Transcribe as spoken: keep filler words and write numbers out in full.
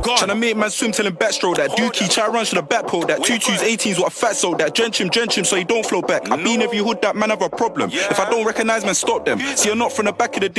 gone. Tryna make man swim till him backstroke that. Dookie, try run to the back pole that. Two twos, eighteens, what a fat soul that. Drench him, drench him so he don't flow back. I been every hood that man have a problem. If I don't recognise man, stop them. See, you're not from the back of the